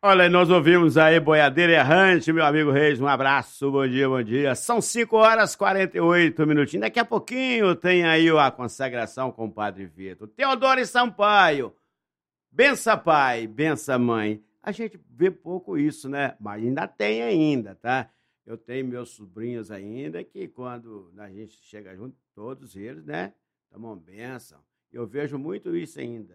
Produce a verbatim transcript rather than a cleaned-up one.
Olha, nós ouvimos aí Boiadeira Errante, meu amigo Reis, um abraço, bom dia, bom dia. São cinco horas e quarenta e oito minutinhos, daqui a pouquinho tem aí a consagração com o Padre Vitor. Teodoro Sampaio, bença pai, bença mãe. A gente vê pouco isso, né? Mas ainda tem ainda, tá? Eu tenho meus sobrinhos ainda que quando a gente chega junto, todos eles, né? Tomam bênção. Eu vejo muito isso ainda.